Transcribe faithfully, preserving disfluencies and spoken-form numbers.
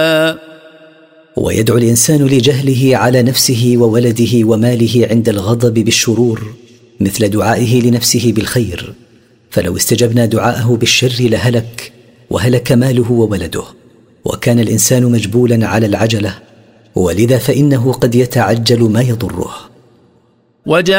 ويدعو الإنسان لجهله على نفسه وولده وماله عند الغضب بالشرور مثل دعائه لنفسه بالخير، فلو استجبنا دعاءه بالشر لهلك وهلك ماله وولده. وكان الإنسان مجبولا على العجلة، ولذا فإنه قد يتعجل ما يضره.